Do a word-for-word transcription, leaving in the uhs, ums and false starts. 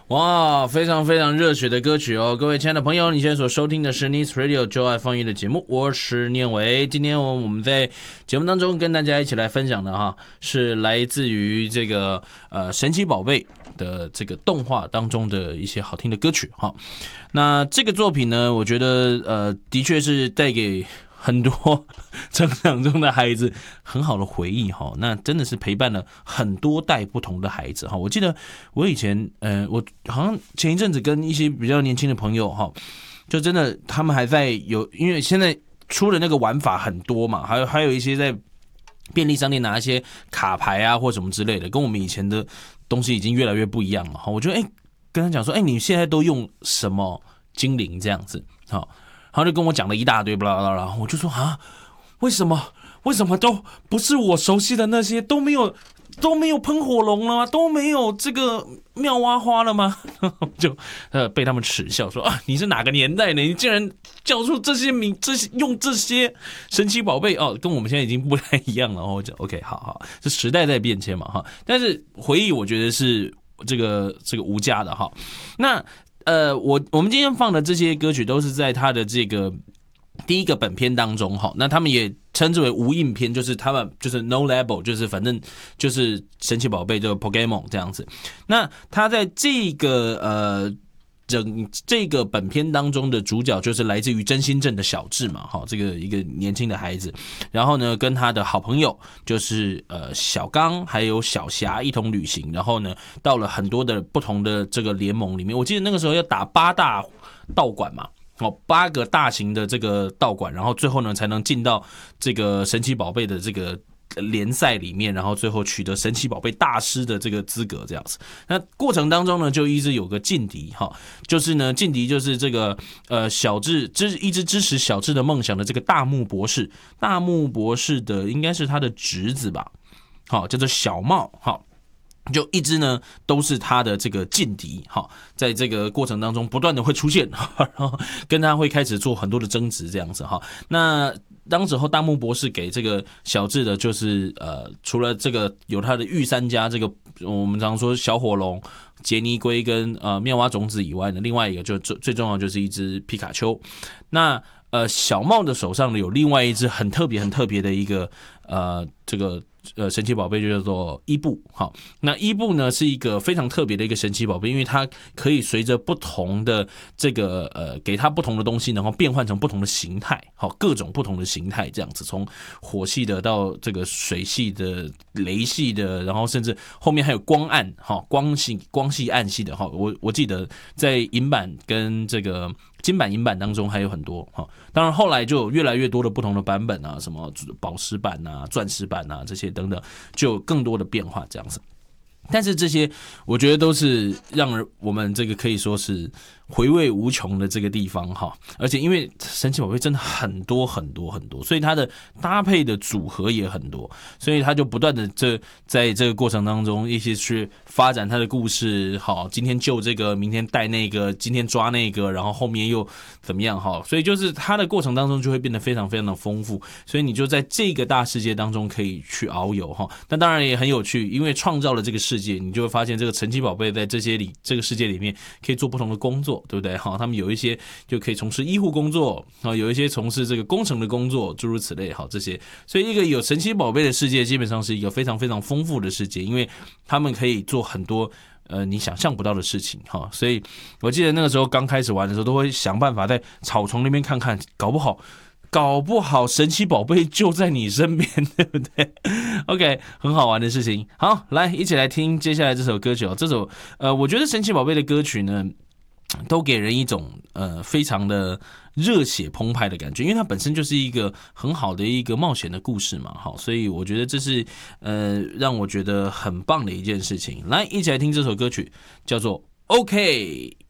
哇，非常非常热血的歌曲哦！各位亲爱的朋友，你现在所收听的是 Nice Radio 就爱放音的节目，我是念伟。今天我们在节目当中跟大家一起来分享的哈，是来自于这个呃神奇宝贝的这个动画当中的一些好听的歌曲哈。那这个作品呢，我觉得呃的确是带给很多成长中的孩子很好的回忆哈，那真的是陪伴了很多代不同的孩子哈。我记得我以前呃，我好像前一阵子跟一些比较年轻的朋友哈，就真的他们还在有，因为现在出的那个玩法很多嘛，还有还有一些在便利商店拿一些卡牌啊或什么之类的，跟我们以前的东西已经越来越不一样了哈。我觉得哎、欸，跟他讲说，哎、欸，你现在都用什么精灵这样子哈？然后就跟我讲了一大堆，巴拉巴拉，我就说啊，为什么为什么都不是我熟悉的那些，都没有都没有喷火龙了吗？都没有这个妙蛙花了吗？就呃被他们耻笑说啊，你是哪个年代呢？你竟然叫出这些名，这些用这些神奇宝贝哦，跟我们现在已经不太一样了。然后我就 OK， 好好，这时代在变迁嘛哈。但是回忆我觉得是这个这个无价的哈。那。呃，我我们今天放的这些歌曲都是在他的这个第一个本片当中哈，那他们也称之为无印片，就是他们就是 no label， 就是反正就是神奇宝贝这个 Pokemon 这样子。那他在这个呃整这个本片当中的主角就是来自于真心镇的小智嘛，哈，这个一个年轻的孩子，然后呢跟他的好朋友就是呃小刚还有小霞一同旅行，然后呢到了很多的不同的这个联盟里面，我记得那个时候要打八大道馆嘛。哦，八个大型的这个道馆，然后最后呢才能进到这个神奇宝贝的这个联赛里面，然后最后取得神奇宝贝大师的这个资格，这样子。那过程当中呢，就一直有个劲敌哈，就是呢劲敌就是这个呃小智支一直支持小智的梦想的这个大木博士，大木博士的应该是他的侄子吧，好叫做小茂哈。就一直呢都是他的这个劲敌哈，在这个过程当中不断的会出现，然后跟他会开始做很多的争执这样子哈。那当时候大木博士给这个小智的就是呃，除了这个有他的御三家这个我们常说小火龙、杰尼龟跟呃妙蛙种子以外呢，另外一个就最重要就是一只皮卡丘。那呃小茂的手上呢有另外一只很特别很特别的一个呃这个。呃，神奇宝贝就叫做伊布，好，那伊布呢是一个非常特别的一个神奇宝贝，因为它可以随着不同的这个呃，给它不同的东西，然后变换成不同的形态，好，各种不同的形态这样子，从火系的到这个水系的、雷系的，然后甚至后面还有光暗，哈，光系、光系、暗系的，哈，我我记得在银版跟这个。金版银版当中还有很多哈，当然后来就有越来越多的不同的版本啊，什么宝石版啊、钻石版啊这些等等，就有更多的变化这样子。但是这些我觉得都是让我们这个可以说是回味无穷的这个地方哈，而且因为神奇宝贝真的很多很多很多，所以它的搭配的组合也很多，所以它就不断的这在这个过程当中一些去发展它的故事，好，今天救这个，明天带那个，今天抓那个，然后后面又怎么样哈，所以就是它的过程当中就会变得非常非常的丰富，所以你就在这个大世界当中可以去遨游哈，但当然也很有趣，因为创造了这个世界，你就会发现这个神奇宝贝在这些里这个世界里面可以做不同的工作，对不对？好，他们有一些就可以从事医护工作，有一些从事这个工程的工作，诸如此类。好，这些，所以一个有神奇宝贝的世界，基本上是一个非常非常丰富的世界，因为他们可以做很多呃你想象不到的事情哈。所以我记得那个时候刚开始玩的时候，都会想办法在草丛那边看看，搞不好。搞不好神奇宝贝就在你身边，对不对 ？OK， 很好玩的事情。好，来一起来听接下来这首歌曲哦。这首呃，我觉得神奇宝贝的歌曲呢，都给人一种呃非常的热血澎湃的感觉，因为它本身就是一个很好的一个冒险的故事嘛。好，所以我觉得这是呃让我觉得很棒的一件事情。来，一起来听这首歌曲，叫做 OK。